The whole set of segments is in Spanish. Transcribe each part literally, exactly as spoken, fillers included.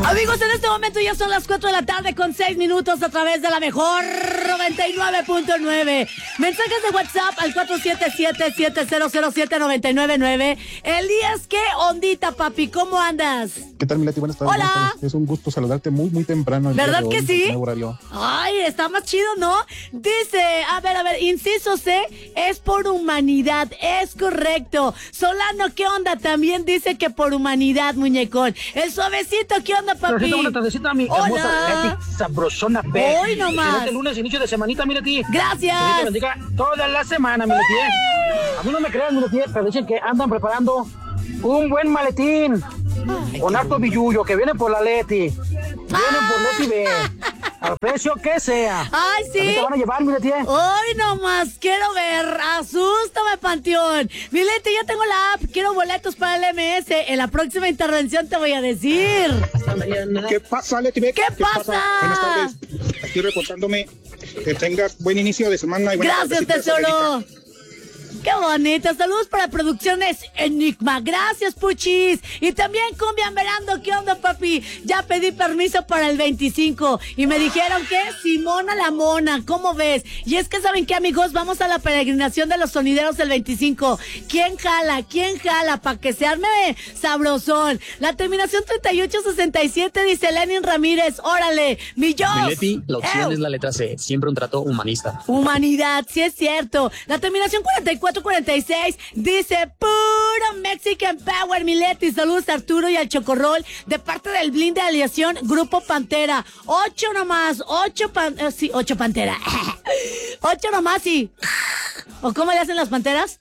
Amigos, en este momento ya son las cuatro de la tarde con seis minutos a través de la mejor noventa y nueve punto nueve. Mensajes de WhatsApp al cuatro siete siete, siete cero cero siete, nueve nueve nueve. Elías, ¿qué ondita, papi? ¿Cómo andas? ¿Qué tal, mi Leti? Buenas tardes. Hola. Buenas tardes. Es un gusto saludarte muy, muy temprano. ¿Verdad que sí? Horario. Ay, está más chido, ¿no? Dice, a ver, a ver, inciso C, es por humanidad, es correcto. Solano, ¿qué onda? También dice que por humanidad, muñecón. El suavecito, ¿qué onda, papi? Una tardecita, mi Hola. hermosa Leti, sabrosona, pe. Hoy nomás. Excelente lunes, inicio de semanita, mi Leti. Gracias. Que Dios te bendiga toda la semana, mi Leti. A mí no me crean, mi Leti, pero dicen que andan preparando un buen maletín. Ay, con harto billullo, que viene por la Leti. Vienen por Leti B. Al precio que sea. Ay, sí. ¿A mí te van a llevar, mi Leti? Hoy nomás quiero ver, asústame, Panteón. Mileti, ya tengo la app, quiero boletos para el M S. En la próxima intervención te voy a decir. ¿Qué pasa, Leti? ¿Qué, ¿Qué pasa? Buenas tardes. Aquí reportándome. Que tengas buen inicio de semana. Y gracias, tesoro. Qué bonito. Saludos para Producciones Enigma. Gracias, Puchis. Y también Cumbia Verando. ¿Qué onda, papi? Ya pedí permiso para el veinticinco. Y me dijeron que Simona la Mona. ¿Cómo ves? Y es que, ¿saben qué, amigos? Vamos a la peregrinación de los sonideros el veinticinco. ¿Quién jala? ¿Quién jala? Para que se arme sabrosón. La terminación treinta y ocho sesenta y siete dice Lenin Ramírez. Órale. Mi yo. Leti, la opción Ew. es la letra C. Siempre un trato humanista. Humanidad, sí es cierto. La terminación cuarenta y cuatro cuarenta y seis dice puro Mexican Power, Mileti. Saludos a Arturo y al Chocorrol de parte del Blin de Aliación Grupo Pantera. Ocho nomás, ocho pan, eh, sí, ocho Pantera. Ocho nomás y ¿o cómo le hacen las panteras?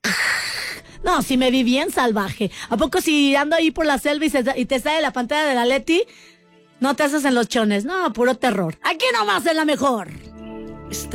No, si me vi bien salvaje. ¿A poco si ando ahí por la selva y, se, y te sale la pantera de la Leti? No te haces en los chones. No, puro terror. Aquí nomás es la mejor.